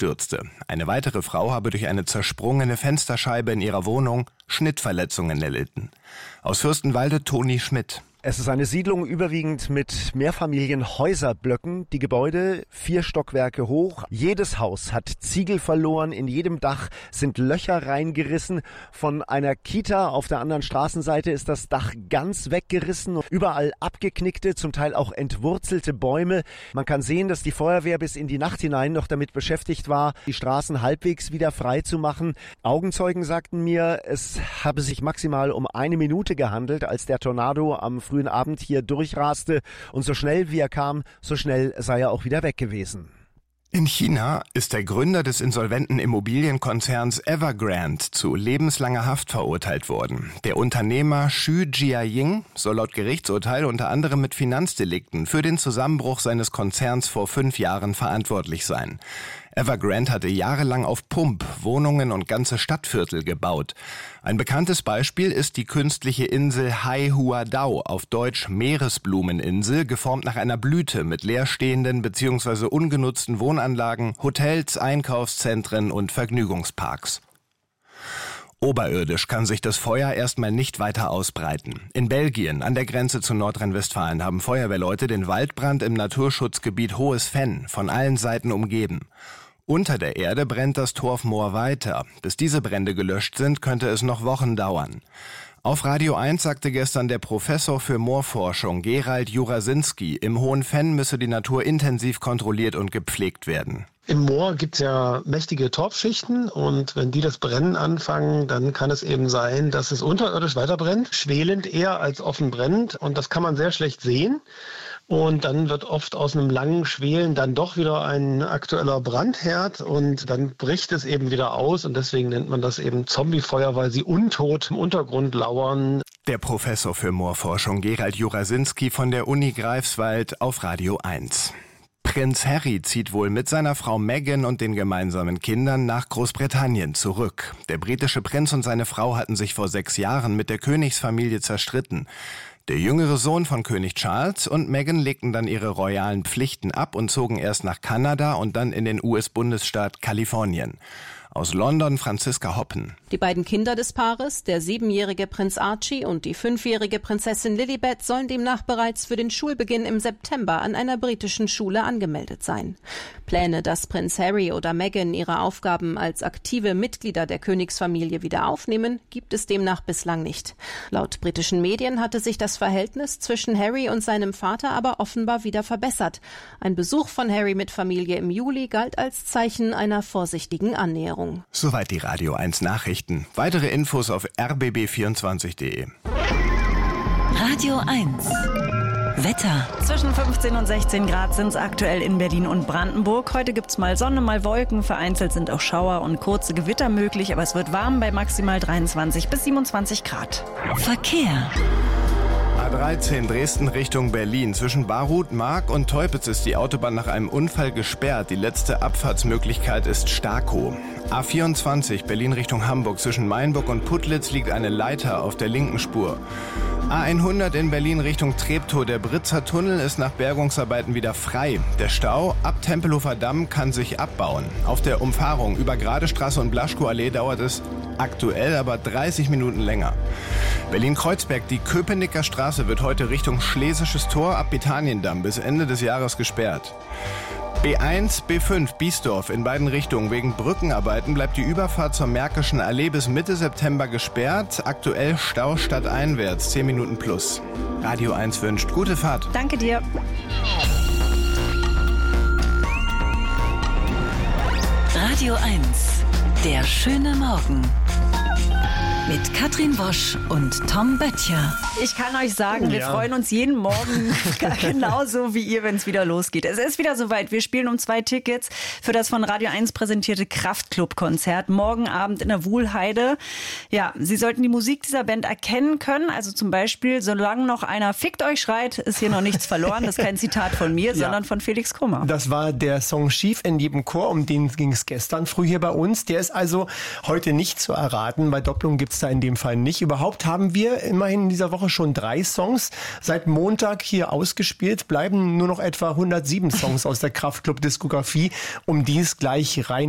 stürzte. Eine weitere Frau habe durch eine zersprungene Fensterscheibe in ihrer Wohnung Schnittverletzungen erlitten. Aus Fürstenwalde Toni Schmidt. Es ist eine Siedlung überwiegend mit Mehrfamilienhäuserblöcken. Die Gebäude 4 Stockwerke hoch. Jedes Haus hat Ziegel verloren. In jedem Dach sind Löcher reingerissen. Von einer Kita auf der anderen Straßenseite ist das Dach ganz weggerissen. Überall abgeknickte, zum Teil auch entwurzelte Bäume. Man kann sehen, dass die Feuerwehr bis in die Nacht hinein noch damit beschäftigt war, die Straßen halbwegs wieder frei zu machen. Augenzeugen sagten mir, es habe sich maximal um 1 Minute gehandelt, als der Tornado am frühen Abend hier durchraste, und so schnell wie er kam, so schnell sei er auch wieder weg gewesen. In China ist der Gründer des insolventen Immobilienkonzerns Evergrande zu lebenslanger Haft verurteilt worden. Der Unternehmer Xu Jiaying soll laut Gerichtsurteil unter anderem mit Finanzdelikten für den Zusammenbruch seines Konzerns vor 5 Jahren verantwortlich sein. Evergrande hatte jahrelang auf Pump Wohnungen und ganze Stadtviertel gebaut. Ein bekanntes Beispiel ist die künstliche Insel Haihuadao, auf Deutsch Meeresblumeninsel, geformt nach einer Blüte mit leerstehenden bzw. ungenutzten Wohnanlagen, Hotels, Einkaufszentren und Vergnügungsparks. Oberirdisch kann sich das Feuer erstmal nicht weiter ausbreiten. In Belgien, an der Grenze zu Nordrhein-Westfalen, haben Feuerwehrleute den Waldbrand im Naturschutzgebiet Hohes Venn von allen Seiten umgeben. Unter der Erde brennt das Torfmoor weiter. Bis diese Brände gelöscht sind, könnte es noch Wochen dauern. Auf Radio 1 sagte gestern der Professor für Moorforschung Gerald Jurasinski, im Hohen Venn müsse die Natur intensiv kontrolliert und gepflegt werden. Im Moor gibt es ja mächtige Torfschichten, und wenn die das Brennen anfangen, dann kann es eben sein, dass es unterirdisch weiter brennt, schwelend eher als offen brennend, und das kann man sehr schlecht sehen. Und dann wird oft aus einem langen Schwelen dann doch wieder ein aktueller Brandherd, und dann bricht es eben wieder aus, und deswegen nennt man das eben Zombiefeuer, weil sie untot im Untergrund lauern. Der Professor für Moorforschung Gerald Jurasinski von der Uni Greifswald auf Radio 1. Prinz Harry zieht wohl mit seiner Frau Meghan und den gemeinsamen Kindern nach Großbritannien zurück. Der britische Prinz und seine Frau hatten sich vor 6 Jahren mit der Königsfamilie zerstritten. Der jüngere Sohn von König Charles und Meghan legten dann ihre royalen Pflichten ab und zogen erst nach Kanada und dann in den US-Bundesstaat Kalifornien. Aus London Franziska Hoppen. Die beiden Kinder des Paares, der 7-jährige Prinz Archie und die 5-jährige Prinzessin Lilibet, sollen demnach bereits für den Schulbeginn im September an einer britischen Schule angemeldet sein. Pläne, dass Prinz Harry oder Meghan ihre Aufgaben als aktive Mitglieder der Königsfamilie wieder aufnehmen, gibt es demnach bislang nicht. Laut britischen Medien hatte sich das Verhältnis zwischen Harry und seinem Vater aber offenbar wieder verbessert. Ein Besuch von Harry mit Familie im Juli galt als Zeichen einer vorsichtigen Annäherung. Soweit die Radio 1 Nachrichten. Weitere Infos auf rbb24.de. Radio 1 Wetter. Zwischen 15 und 16 Grad sind es aktuell in Berlin und Brandenburg. Heute gibt's mal Sonne, mal Wolken. Vereinzelt sind auch Schauer und kurze Gewitter möglich. Aber es wird warm bei maximal 23 bis 27 Grad. Verkehr. A13 Dresden Richtung Berlin. Zwischen Barut, Mark und Teupitz ist die Autobahn nach einem Unfall gesperrt. Die letzte Abfahrtsmöglichkeit ist Starkow. A24 Berlin Richtung Hamburg. Zwischen Mainburg und Putlitz liegt eine Leiter auf der linken Spur. A100 in Berlin Richtung Treptow. Der Britzer Tunnel ist nach Bergungsarbeiten wieder frei. Der Stau ab Tempelhofer Damm kann sich abbauen. Auf der Umfahrung über Gradestraße und Blaschkow-Allee dauert es aktuell aber 30 Minuten länger. Berlin-Kreuzberg, die Köpenicker Straße wird heute Richtung Schlesisches Tor ab Betaniendamm bis Ende des Jahres gesperrt. B1, B5, Biesdorf in beiden Richtungen. Wegen Brückenarbeiten bleibt die Überfahrt zur Märkischen Allee bis Mitte September gesperrt. Aktuell Stau stadteinwärts, 10 Minuten plus. Radio 1 wünscht gute Fahrt. Danke dir. Radio 1, der schöne Morgen. Mit Katrin Wosch und Tom Böttcher. Ich kann euch sagen, wir freuen uns jeden Morgen genauso wie ihr, wenn es wieder losgeht. Es ist wieder soweit. Wir spielen um 2 Tickets für das von Radio 1 präsentierte Kraftklub-Konzert morgen Abend in der Wuhlheide. Ja, Sie sollten die Musik dieser Band erkennen können. Also zum Beispiel, solange noch einer fickt euch schreit, ist hier noch nichts verloren. Das ist kein Zitat von mir, sondern von Felix Kummer. Das war der Song Schief in jedem Chor, um den ging es gestern früh hier bei uns. Der ist also heute nicht zu erraten. Bei Doppelung gibt es da in dem Fall nicht. Überhaupt haben wir immerhin in dieser Woche schon 3 Songs seit Montag hier ausgespielt. Bleiben nur noch etwa 107 Songs aus der Kraftklub-Diskografie, um die es gleich rein